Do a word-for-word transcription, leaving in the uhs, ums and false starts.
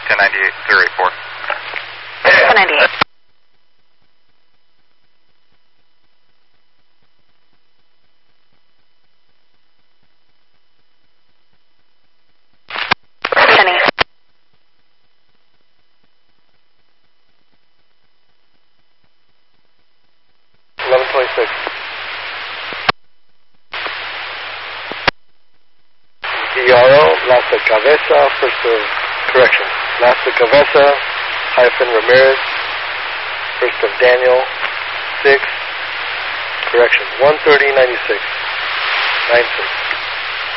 ten ninety-eight, zero eight four. ten ninety-eight. Penny. eleven twenty-six. D R O, Las de Cabeza, first of, correction, Las de Cabeza, hyphen Ramirez, first of Daniel, six, correction, one thirty ninety-six, nine six.